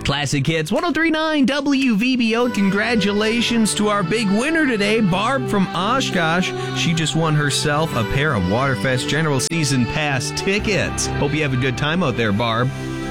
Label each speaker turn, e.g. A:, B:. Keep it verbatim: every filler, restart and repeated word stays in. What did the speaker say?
A: Classic Hits, one oh three point nine W V B O. Congratulations to our big winner today, Barb from Oshkosh. She just won herself a pair of Waterfest General Season Pass tickets. Hope you have a good time out there, Barb.